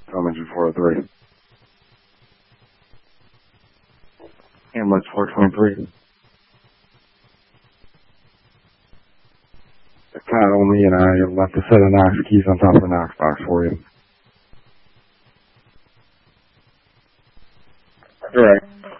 Tom engine 403. Ambulance 423. The cot only, and I left a set of Knox keys on top of the Knox box for you. Direct.